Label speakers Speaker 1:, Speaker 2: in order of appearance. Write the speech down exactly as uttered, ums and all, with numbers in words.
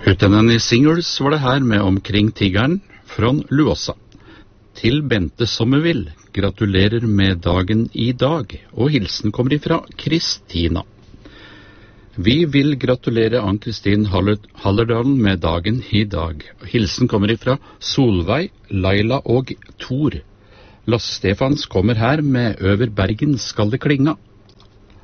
Speaker 1: Utan en singles var det her med Omkring tigeren från Luossa. Til Bente Sommervill, gratulerer med dagen i dag, og hilsen kommer ifra Kristina. Vi vil gratulere Ann-Kristin Hallerdalen med dagen i dag. Hilsen kommer ifra Solveig, Laila og Thor. Lasse Stefans kommer her med Over Bergen skal det klinga.